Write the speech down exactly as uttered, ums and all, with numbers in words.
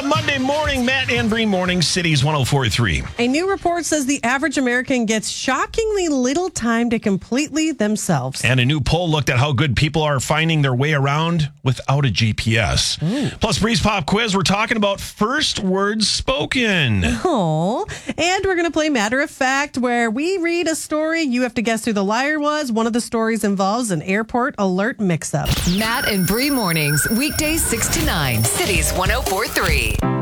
Monday morning, Matt and Bree Morning, Cities one oh four point three. A new report says the average American gets shockingly little time to completely themselves. And a new poll looked at how good people are finding their way around without a G P S. Ooh. Plus, Bree's Pop Quiz, we're talking about first words spoken. Oh, and we're going to play Matter of Fact, where we read a story. You have to guess who the liar was. One of the stories involves an airport alert mix-up. Matt and Bree Mornings, weekdays six to nine, Cities one oh four point three.